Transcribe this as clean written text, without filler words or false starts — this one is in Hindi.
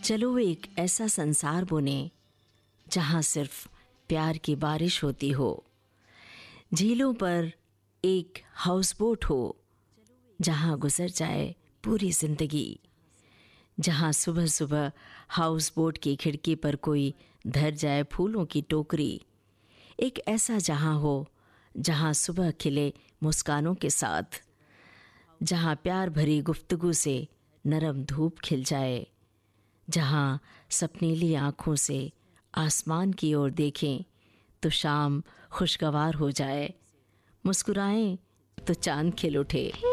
चलो एक ऐसा संसार बुने जहाँ सिर्फ प्यार की बारिश होती हो, झीलों पर एक हाउस बोट हो जहाँ गुजर जाए पूरी जिंदगी, जहाँ सुबह सुबह हाउस बोट की खिड़की पर कोई धर जाए फूलों की टोकरी। एक ऐसा जहाँ हो जहाँ सुबह खिले मुस्कानों के साथ, जहाँ प्यार भरी गुफ्तगू से नरम धूप खिल जाए, जहाँ सपनीली आँखों से आसमान की ओर देखें तो शाम खुशगवार हो जाए, मुस्कुराएं तो चांद खिल उठे।